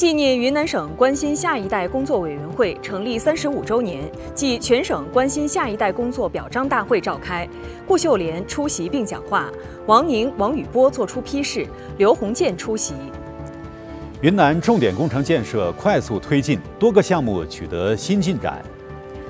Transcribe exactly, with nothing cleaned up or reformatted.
纪念云南省关心下一代工作委员会成立三十五周年暨全省关心下一代工作表彰大会召开，顾秀莲出席并讲话，王宁、王宇波作出批示，刘鸿渐出席。 云南重点工程建设快速推进，多个项目取得新进展。